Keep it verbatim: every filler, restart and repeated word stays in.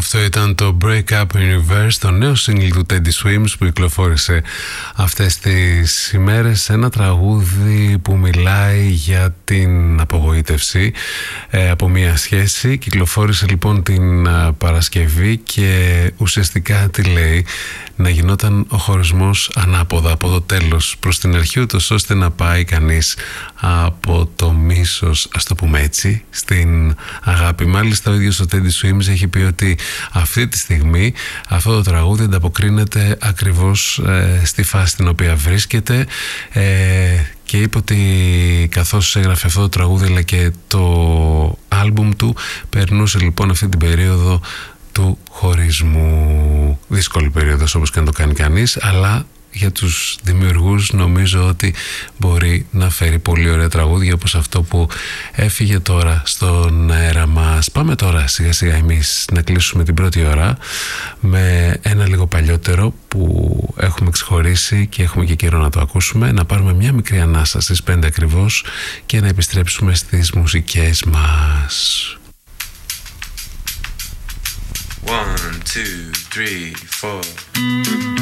Αυτό ήταν το Break Up in Reverse, το νέο single του Teddy Swims που κυκλοφόρησε αυτές τις ημέρες. Ένα τραγούδι που μιλάει για την απογοήτευση ε, από μια σχέση. Κυκλοφόρησε λοιπόν την α, Παρασκευή και ουσιαστικά τι λέει? Να γινόταν ο χωρισμός ανάποδα από το τέλος προς την αρχή, ούτως ώστε να πάει κανείς από το μίσος, ας το πούμε έτσι, στην αγάπη. Μάλιστα ο ίδιος ο Teddy Swims έχει πει ότι αυτή τη στιγμή αυτό το τραγούδι ανταποκρίνεται ακριβώς ε, στη φάση στην οποία βρίσκεται ε, και είπε ότι καθώς έγραφε αυτό το τραγούδι αλλά και το άλμπουμ του, περνούσε λοιπόν αυτή την περίοδο του χωρισμού. Δύσκολη περίοδος όπως και να το κάνει κανείς, αλλά για τους δημιουργούς νομίζω ότι μπορεί να φέρει πολύ ωραία τραγούδια όπως αυτό που έφυγε τώρα στον αέρα μας. Πάμε τώρα σιγά σιγά εμείς να κλείσουμε την πρώτη ώρα με ένα λίγο παλιότερο που έχουμε ξεχωρίσει και έχουμε και καιρό να το ακούσουμε. Να πάρουμε μια μικρή ανάσα στις πέντε ακριβώς και να επιστρέψουμε στις μουσικές μας. One, two, three, four.